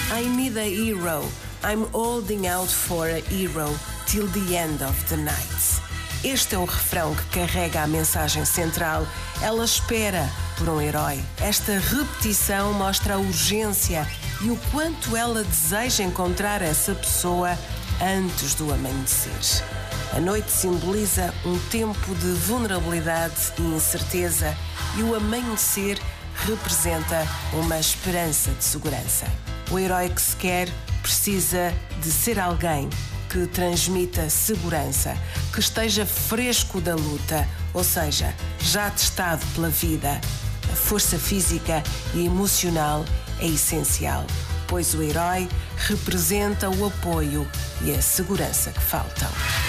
I need a hero. I'm holding out for a hero till the end of the night. Este é o refrão que carrega a mensagem central. Ela espera por um herói. Esta repetição mostra a urgência e o quanto ela deseja encontrar essa pessoa antes do amanhecer. A noite simboliza um tempo de vulnerabilidade e incerteza e o amanhecer representa uma esperança de segurança. O herói que se quer precisa de ser alguém que transmita segurança, que esteja fresco da luta, ou seja, já testado pela vida. A força física e emocional é essencial, pois o herói representa o apoio e a segurança que faltam.